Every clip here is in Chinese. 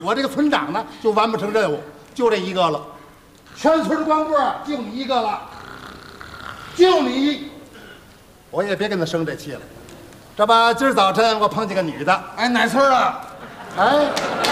我这个村长呢，就完不成任务，就这一个了。全村光棍就你一个了，就你，我也别跟他生这气了。这不，今儿早晨我碰见个女的， 哎，哪村的？ 哎，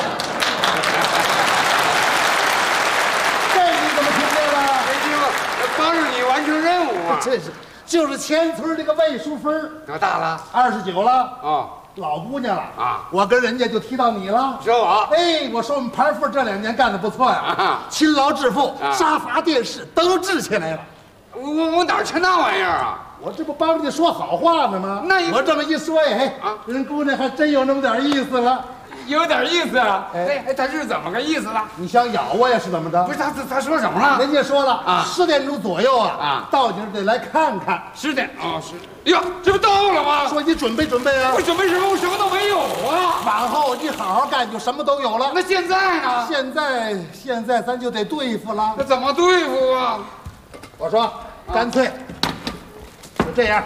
这你怎么听见了？ 没听，帮着你完成任务啊。 这是，就是前村这个魏淑芬， 多大了 ？29了。 啊。 老姑娘了啊！ 我跟人家就提到你了， 说我， 哎，我说我们盘富这2年干得不错呀，勤劳致富，沙发、电视都置起来了。 我哪成那玩意儿啊？ 我这不帮着你说好话呢吗？ 那我这么一说，哎，人姑娘还真有那么点意思了， 有点意思啊。哎，他是怎么个意思了？ 你想咬我也是怎么着？ 不是他说什么了？ 人家说了啊，10点钟左右到你这得来看看。 10点啊，哟，这不到了吗？ 说你准备准备啊！ 我准备什么？我什么都没有啊！ 往后你好好干，就什么都有了。 那现在呢？ 现在咱就得对付了。 那怎么对付啊？ 我说，干脆就这样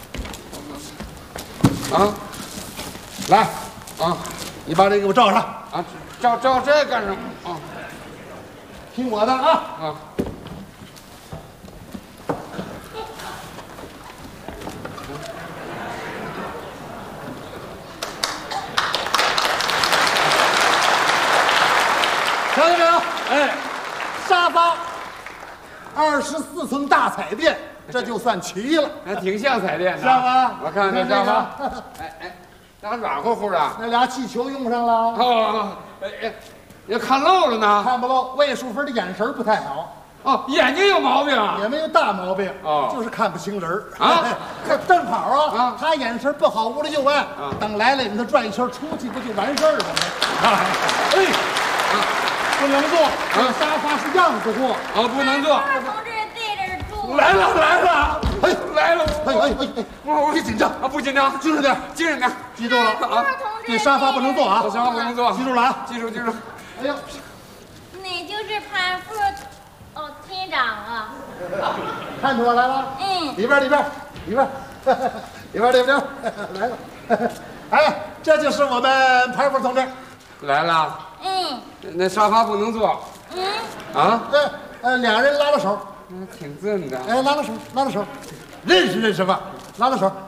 啊，来啊，你把这个给我照上啊，照这干什么啊？ 听我的啊啊！ 瞧见没有？ 哎， 沙发，24寸大彩电，这就算齐了。 还挺像彩电的， 是吧？ 我看看这沙发，哎，那软乎乎的。 那俩气球用上了。 哦，哎，要看漏了呢。 看不漏。魏淑芬的眼神不太好。 哦，眼睛有毛病啊？ 也没有大毛病，就是看不清人啊。正好啊，他眼神不好，屋里又暗。等来了，你他转一圈出去，不就完事儿了吗？哎，不能坐，这沙发是样子货。 不能坐。 同志对着住。 来了， 哎， 来了。 哎，我别紧张啊，不紧张， 精神点， 精神点， 记住了啊！这沙发不能坐啊， 沙发不能坐， 记住了啊， 记住。 哎呦， 你就是潘富，厅长啊。 看出我来了？ 嗯。 里边，来了。哎，这就是我们潘富同志。 来了。 嗯。 那沙发不能坐。 嗯。 啊？ 俩人拉拉手。 挺正的。 哎，拉拉手，认识吧？拉拉手。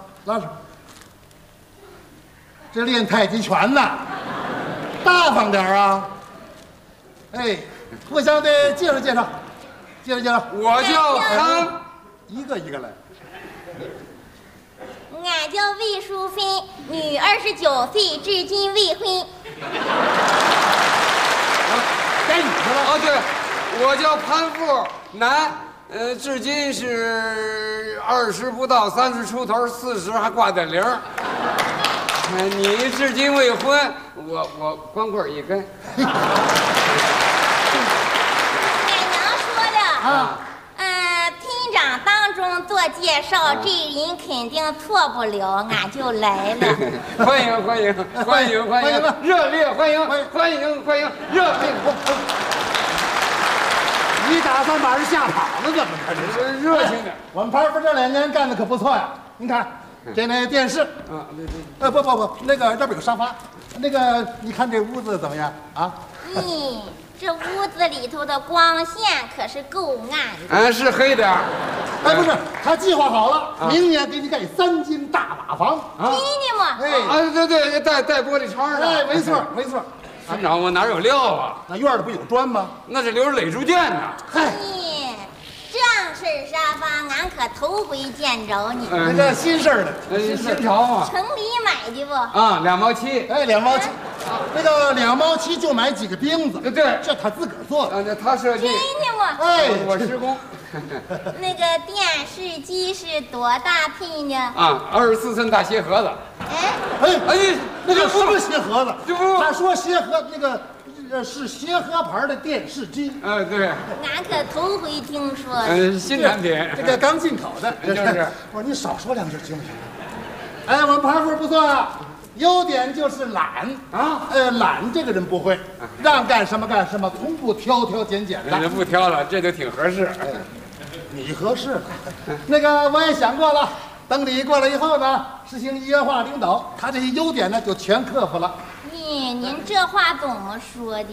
这练太极拳呢，大方点啊！哎，互相的介绍。 我叫潘， 一个来。 俺叫魏淑芬，女，29岁，至今未婚。 该你的了。 对，我叫潘富，男，至今是20不到，30出头，40还挂点零。你至今未婚，我光棍一根。 俺娘说的厅长当中做介绍，这人肯定错不了，俺就来了。 欢迎，热烈欢迎，热烈！ 你打算把人吓跑了怎么着？ 这是热情点。 我们潘富这2年干的可不错呀！你看，这那电视不，那个这边有沙发，那个你看这屋子怎么样啊？ 这屋子里头的光线可是够暗的。 是黑点儿。 哎，不是，他计划好了，明年给你盖3间大瓦房真的吗？ 对，带玻璃窗的。 哎，没错。 村长，我哪有料啊？ 那院里不有砖吗？ 那是留着垒竹箭呢。 嗨， 这样式沙发，俺可头回见着你。 那个新式的， 新潮嘛。 城里买的不 ？2毛7。 哎，2毛7，那个2毛7就买几个钉子。 对， 这他自个儿做的。 他设计。 真的吗？ 哎， 我施工。 那个电视机是多大屏呢 ？24寸大鞋盒子。 哎，那个什么鞋盒子？他说鞋盒那个是鞋盒牌的电视机。 对。 俺可头回听说。 新产品， 这个刚进口的。 就是。 我说你少说2句行不行？哎，我们潘富不错啊。优点就是懒懒这个人不会，让干什么干什么，从不挑拣的。 人不挑了，这就挺合适。 你合适了。那个我也想过了，等你过来以后呢，实行一元化领导，他这些优点呢就全克服了。 您这话怎么说的？